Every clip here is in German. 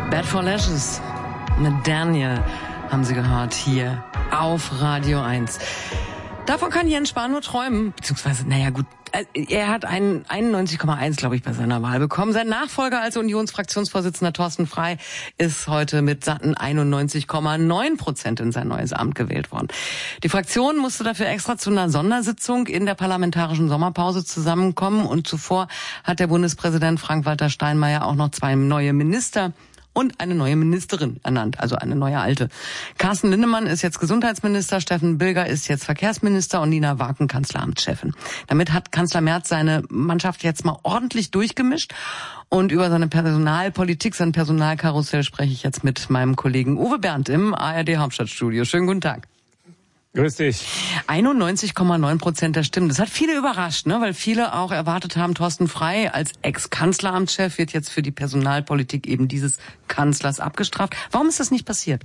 Bad for Lashes mit Daniel haben Sie gehört hier auf Radio 1. Davon kann Jens Spahn nur träumen, beziehungsweise, naja gut, er hat einen 91,1, glaube ich, bei seiner Wahl bekommen. Sein Nachfolger als Unionsfraktionsvorsitzender Thorsten Frey ist heute mit satten 91,9% in sein neues Amt gewählt worden. Die Fraktion musste dafür extra zu einer Sondersitzung in der parlamentarischen Sommerpause zusammenkommen und zuvor hat der Bundespräsident Frank-Walter Steinmeier auch noch 2 neue Minister und eine neue Ministerin ernannt, also eine neue alte. Carsten Linnemann ist jetzt Gesundheitsminister, Steffen Bilger ist jetzt Verkehrsminister und Nina Waken Kanzleramtschefin. Damit hat Kanzler Merz seine Mannschaft jetzt mal ordentlich durchgemischt. Und über seine Personalpolitik, sein Personalkarussell spreche ich jetzt mit meinem Kollegen Uwe Bernd im ARD Hauptstadtstudio. Schönen guten Tag. Grüß dich. 91,9% der Stimmen. Das hat viele überrascht, ne? Weil viele auch erwartet haben, Thorsten Frey als Ex-Kanzleramtschef wird jetzt für die Personalpolitik eben dieses Kanzlers abgestraft. Warum ist das nicht passiert?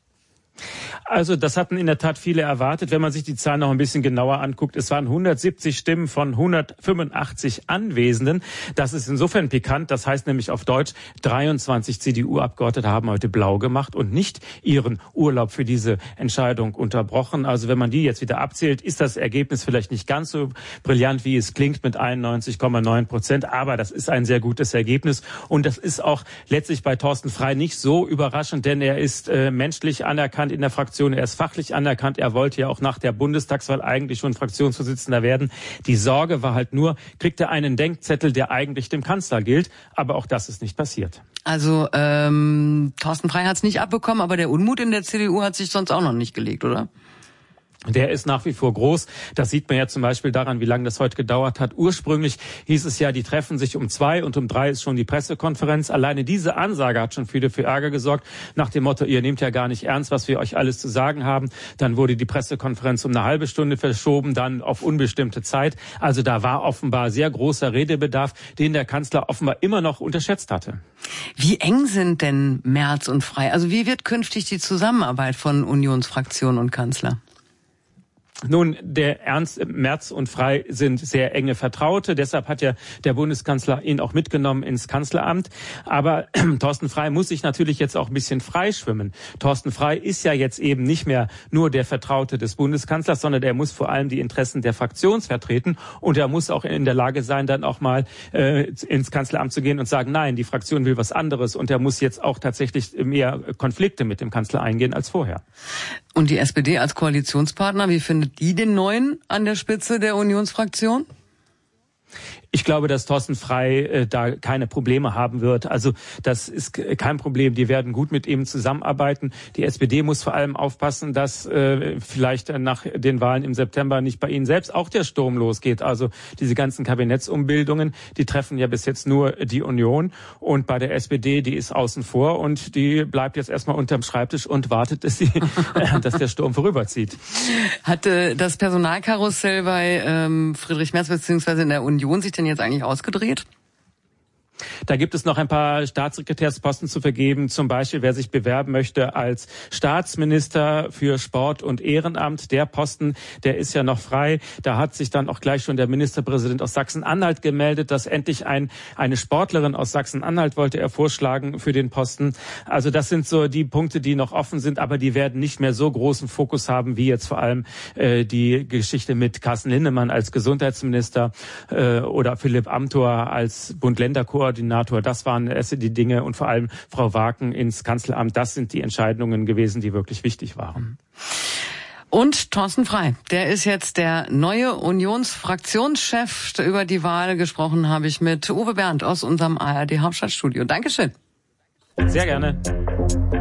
Also das hatten in der Tat viele erwartet. Wenn man sich die Zahlen noch ein bisschen genauer anguckt, es waren 170 Stimmen von 185 Anwesenden. Das ist insofern pikant. Das heißt nämlich auf Deutsch, 23 CDU-Abgeordnete haben heute blau gemacht und nicht ihren Urlaub für diese Entscheidung unterbrochen. Also wenn man die jetzt wieder abzählt, ist das Ergebnis vielleicht nicht ganz so brillant, wie es klingt mit 91,9%. Aber das ist ein sehr gutes Ergebnis. Und das ist auch letztlich bei Thorsten Frey nicht so überraschend, denn er ist menschlich anerkannt in der Fraktion, er ist fachlich anerkannt, er wollte ja auch nach der Bundestagswahl eigentlich schon Fraktionsvorsitzender werden. Die Sorge war halt nur, kriegt er einen Denkzettel, der eigentlich dem Kanzler gilt, aber auch das ist nicht passiert. Also Thorsten Frey hat es nicht abbekommen, aber der Unmut in der CDU hat sich sonst auch noch nicht gelegt, oder? Der ist nach wie vor groß. Das sieht man ja zum Beispiel daran, wie lange das heute gedauert hat. Ursprünglich hieß es ja, die treffen sich um 2 und um 3 ist schon die Pressekonferenz. Alleine diese Ansage hat schon wieder für Ärger gesorgt. Nach dem Motto, ihr nehmt ja gar nicht ernst, was wir euch alles zu sagen haben. Dann wurde die Pressekonferenz um eine halbe Stunde verschoben, dann auf unbestimmte Zeit. Also da war offenbar sehr großer Redebedarf, den der Kanzler offenbar immer noch unterschätzt hatte. Wie eng sind denn Merz und Frey? Also wie wird künftig die Zusammenarbeit von Unionsfraktion und Kanzler? Nun, Merz und Frey sind sehr enge Vertraute. Deshalb hat ja der Bundeskanzler ihn auch mitgenommen ins Kanzleramt. Aber Thorsten Frey muss sich natürlich jetzt auch ein bisschen freischwimmen. Thorsten Frey ist ja jetzt eben nicht mehr nur der Vertraute des Bundeskanzlers, sondern er muss vor allem die Interessen der Fraktion vertreten. Und er muss auch in der Lage sein, dann auch mal ins Kanzleramt zu gehen und sagen, nein, die Fraktion will was anderes. Und er muss jetzt auch tatsächlich mehr Konflikte mit dem Kanzler eingehen als vorher. Und die SPD als Koalitionspartner, wie findet die den Neuen an der Spitze der Unionsfraktion? Ich glaube, dass Thorsten Frey da keine Probleme haben wird. Also das ist kein Problem. Die werden gut mit ihm zusammenarbeiten. Die SPD muss vor allem aufpassen, dass vielleicht nach den Wahlen im September nicht bei ihnen selbst auch der Sturm losgeht. Also diese ganzen Kabinettsumbildungen, die treffen ja bis jetzt nur die Union. Und bei der SPD, die ist außen vor und die bleibt jetzt erstmal unterm Schreibtisch und wartet, dass der Sturm vorüberzieht. Hatte das Personalkarussell bei Friedrich Merz bzw. in der Union sich denn jetzt eigentlich ausgedreht? Da gibt es noch ein paar Staatssekretärsposten zu vergeben. Zum Beispiel, wer sich bewerben möchte als Staatsminister für Sport und Ehrenamt. Der Posten, der ist ja noch frei. Da hat sich dann auch gleich schon der Ministerpräsident aus Sachsen-Anhalt gemeldet, dass endlich eine Sportlerin aus Sachsen-Anhalt wollte er vorschlagen für den Posten. Also das sind so die Punkte, die noch offen sind, aber die werden nicht mehr so großen Fokus haben, wie jetzt vor allem die Geschichte mit Carsten Linnemann als Gesundheitsminister oder Philipp Amthor als Bund-Länder-Koordinator. Das waren erst die Dinge und vor allem Frau Waken ins Kanzleramt. Das sind die Entscheidungen gewesen, die wirklich wichtig waren. Und Thorsten Frey, der ist jetzt der neue Unionsfraktionschef. Über die Wahl gesprochen habe ich mit Uwe Bernd aus unserem ARD Hauptstadtstudio. Dankeschön. Sehr gerne.